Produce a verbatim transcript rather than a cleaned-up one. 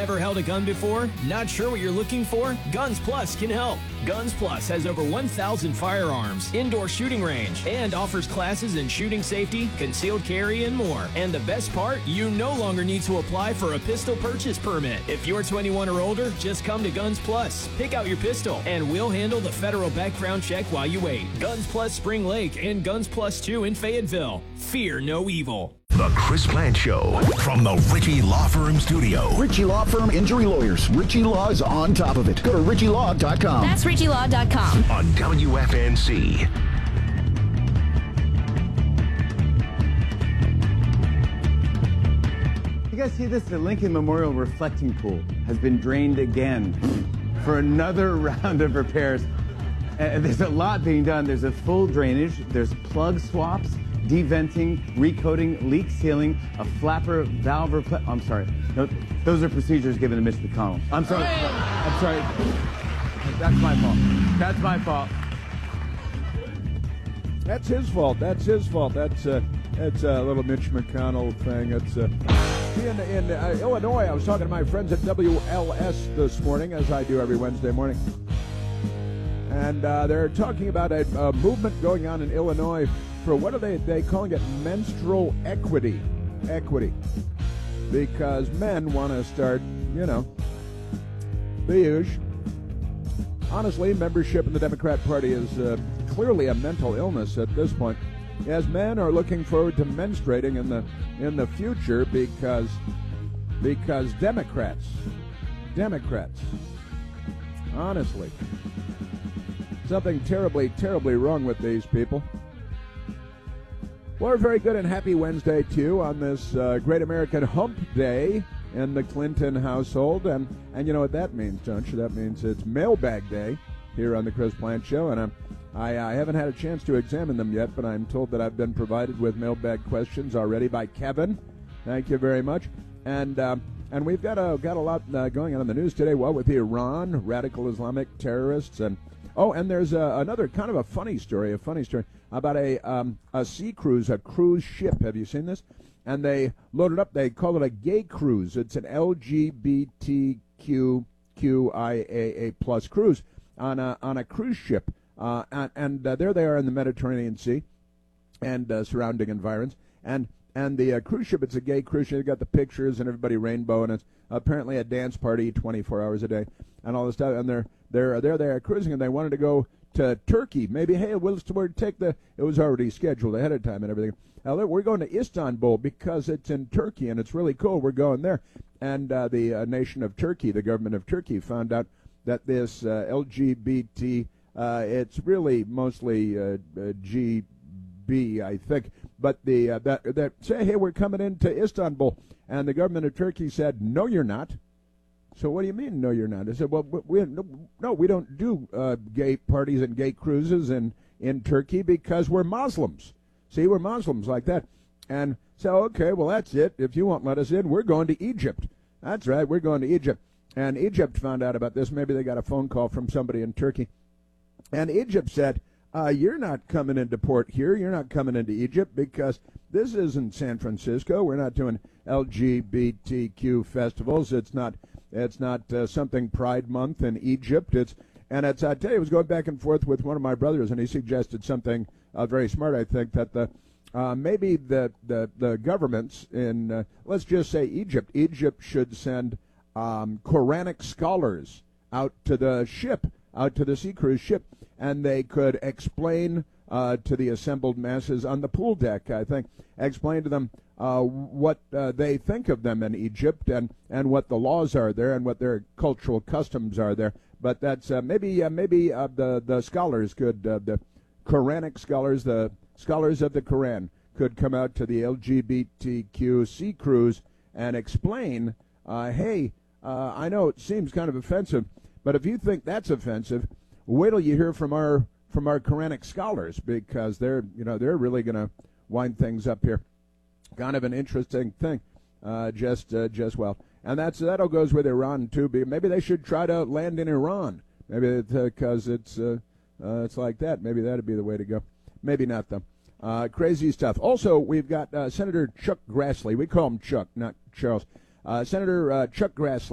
Never held a gun before? Not sure what you're looking for? Guns Plus can help. Guns Plus has over one thousand firearms, indoor shooting range, and offers classes in shooting safety, concealed carry, and more. And the best part, you no longer need to apply for a pistol purchase permit. If you're twenty-one or older, just come to Guns Plus, pick out your pistol, and we'll handle the federal background check while you wait. Guns Plus Spring Lake and Guns Plus two in Fayetteville. Fear no evil. The Chris Plante Show from the Ritchie Law Firm studio. Ritchie Law Firm Injury Lawyers. Ritchie Law is on top of it. Go to ritchie law dot com. That's ritchie law dot com. On W F N C. You guys see this? The Lincoln Memorial Reflecting Pool has been drained again for another round of repairs. And there's a lot being done. There's a full drainage. There's plug swaps, deventing, recoating, leak sealing, a flapper valve repl- I'm sorry. No, those are procedures given to Mitch McConnell. I'm sorry. I'm sorry. That's my fault. That's my fault. That's his fault. That's his fault. That's uh, that's a little Mitch McConnell thing. It's uh, in in uh, Illinois. I was talking to my friends at W L S this morning, as I do every Wednesday morning, and uh, they're talking about a, a movement going on in Illinois for what are they they calling it? Menstrual equity, equity, because men want to start, you know, the usual. Honestly, membership in the Democrat Party is uh, clearly a mental illness at this point, as men are looking forward to menstruating in the in the future because because Democrats, Democrats, honestly, something terribly, terribly wrong with these people. Well, a very good and happy Wednesday to you on this uh, great American hump day in the Clinton household. And, and you know what that means, don't you? That means it's mailbag day here on the Chris Plante Show. And I'm, I, I haven't had a chance to examine them yet, but I'm told that I've been provided with mailbag questions already by Kevin. Thank you very much. And um, and we've got a, got a lot uh, going on in the news today. Well, with Iran, radical Islamic terrorists, and oh, and there's uh, another kind of a funny story, a funny story about a um, a sea cruise, a cruise ship. Have you seen this? And they loaded up. They call it a gay cruise. It's an L G B T Q Q I A A plus cruise on a on a cruise ship. Uh, and and uh, there they are in the Mediterranean Sea and uh, surrounding environs. And and the uh, cruise ship, it's a gay cruise ship. They got the pictures and everybody rainbow, and it's apparently a dance party twenty-four hours a day and all this stuff. And they're they're they're there cruising, and they wanted to go to Turkey. Maybe, hey, we'll, we'll take the, it was already scheduled ahead of time and everything. Now, we're going to Istanbul because it's in Turkey, and it's really cool. We're going there. And uh, the uh, nation of Turkey, the government of Turkey, found out that this uh, L G B T, uh, it's really mostly uh, uh, G B, I think, but the uh, that, that say, hey, we're coming into Istanbul. And the government of Turkey said, no, you're not. So what do you mean, no, you're not? I said, well, we, no, no, we don't do uh, gay parties and gay cruises in, in Turkey because we're Muslims. See, we're Muslims like that. And so, okay, well, that's it. If you won't let us in, we're going to Egypt. That's right, we're going to Egypt. And Egypt found out about this. Maybe they got a phone call from somebody in Turkey. And Egypt said, uh, you're not coming into port here. You're not coming into Egypt because this isn't San Francisco. We're not doing L G B T Q festivals. It's not... It's not uh, something Pride Month in Egypt. It's and it's I tell you, I was going back and forth with one of my brothers, and he suggested something uh, very smart. I think that the uh, maybe the the the governments in uh, let's just say Egypt, Egypt should send um, Quranic scholars out to the ship, out to the sea cruise ship, and they could explain uh, to the assembled masses on the pool deck. I think explain to them. Uh, what uh, they think of them in Egypt and, and what the laws are there and what their cultural customs are there. But that's uh, maybe uh, maybe uh, the the scholars could uh, the Quranic scholars, the scholars of the Quran, could come out to the L G B T Q sea cruise and explain. Uh, hey, uh, I know it seems kind of offensive, but if you think that's offensive, wait till you hear from our from our Quranic scholars because they're you know they're really going to wind things up here. Kind of an interesting thing, uh, just uh, just well, and that's that'll goes with Iran too. Maybe they should try to land in Iran. Maybe because it's uh, uh, it's like that. Maybe that'd be the way to go. Maybe not though. Uh, crazy stuff. Also, we've got uh, Senator Chuck Grassley. We call him Chuck, not Charles. Uh, Senator uh, Chuck Grassley.